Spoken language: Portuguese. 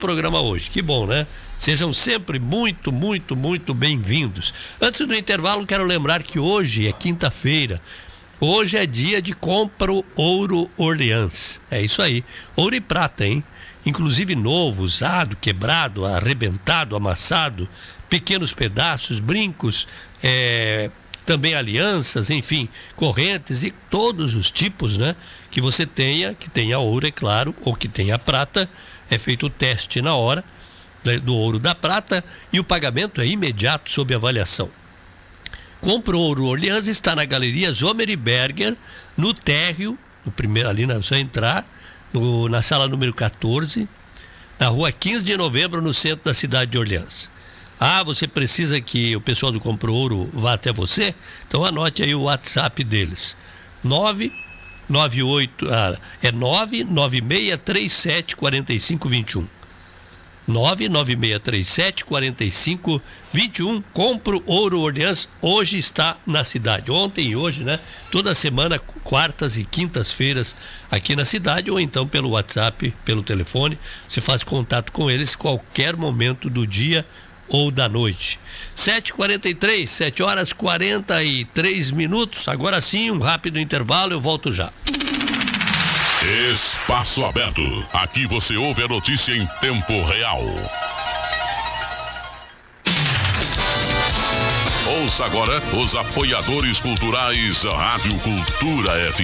programa hoje. Que bom, né? Sejam sempre muito, muito, muito bem-vindos. Antes do intervalo, quero lembrar que hoje é quinta-feira. Hoje é dia de Compro Ouro Orleans. É isso aí. Ouro e prata, hein? Inclusive novo, usado, quebrado, arrebentado, amassado, pequenos pedaços, brincos, também alianças, enfim, correntes e todos os tipos, né? Que você tenha, que tenha ouro, é claro, ou que tenha prata. É feito o teste na hora do ouro da prata e o pagamento é imediato sob avaliação. Compro Ouro Orleans está na Galeria Zomer e Berger, no térreo, no primeiro, ali na só entrar, na sala número 14, na rua 15 de novembro, no centro da cidade de Orleans. Ah, você precisa que o pessoal do Compro Ouro vá até você? Então anote aí o WhatsApp deles. 99637 4521. 99637 4521. Compro Ouro Orleans, hoje está na cidade. Ontem e hoje, né? Toda semana, quartas e quintas-feiras aqui na cidade, ou então pelo WhatsApp, pelo telefone. Você faz contato com eles qualquer momento do dia ou da noite. 7h43, 7h43. Agora sim, um rápido intervalo, eu volto já. Espaço Aberto. Aqui você ouve a notícia em tempo real. Ouça agora os apoiadores culturais Rádio Cultura FM.